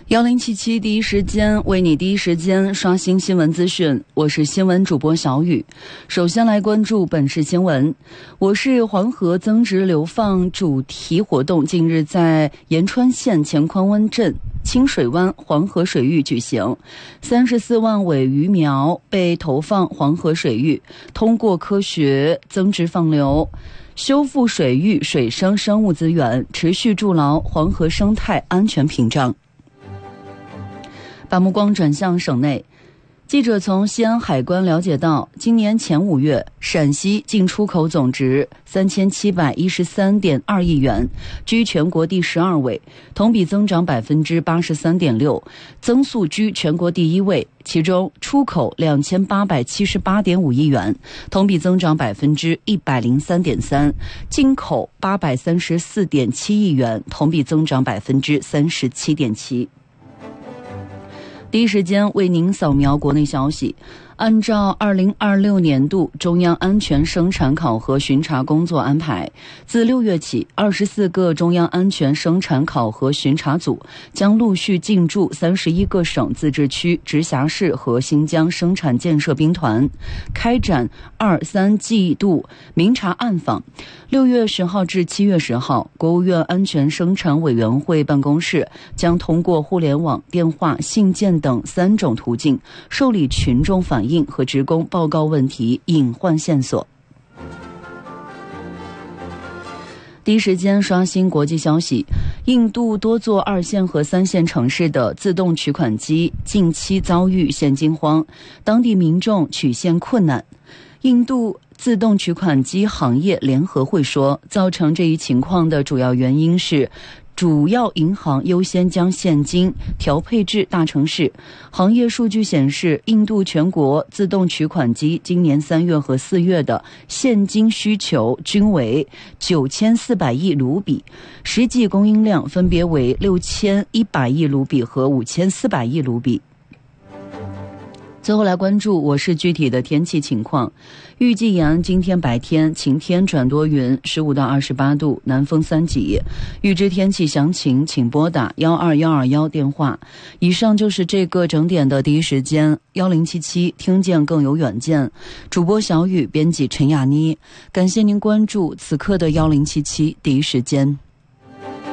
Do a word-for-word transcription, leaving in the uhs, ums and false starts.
幺零七七第一时间为你第一时间刷新新闻资讯，我是新闻主播小雨。首先来关注本市新闻。我市黄河增值流放主题活动近日在延川县乾宽湾镇清水湾黄河水域举行，三十四万尾鱼苗被投放黄河水域，通过科学增值放流，修复水域水生生物资源，持续筑牢黄河生态安全屏障。把目光转向省内，记者从西安海关了解到，今年前五月，陕西进出口总值三千七百一十三点二亿元，居全国第十二位，同比增长百分之八十三点六，增速居全国第一位。其中，出口两千八百七十八点五亿元，同比增长百分之一百零三点三；进口八百三十四点七亿元，同比增长百分之三十七点七。第一时间为您扫描国内消息。按照二零二六年度中央安全生产考核巡查工作安排，自六月起，二十四个中央安全生产考核巡查组将陆续进驻三十一个省、自治区、直辖市和新疆生产建设兵团，开展二三季度明察暗访。六月十号至七月十号，国务院安全生产委员会办公室将通过互联网、电话、信件等三种途径受理群众反映和职工报告问题隐患线索。第一时间刷新国际消息，印度多座二线和三线城市的自动取款机近期遭遇现金荒，当地民众取现困难。印度自动取款机行业联合会说，造成这一情况的主要原因是主要银行优先将现金调配至大城市。行业数据显示，印度全国自动取款机今年三月和四月的现金需求均为九千四百亿卢比，实际供应量分别为六千一百亿卢比和五千四百亿卢比。最后来关注我市具体的天气情况。预计延安今天白天晴天转多云，十五到二十八度，南风三级。预知天气详情，请拨打幺二幺二幺电话。以上就是这个整点的第一时间幺零七七，听见更有远见。主播小雨，编辑陈雅妮，感谢您关注此刻的幺零七七第一时间。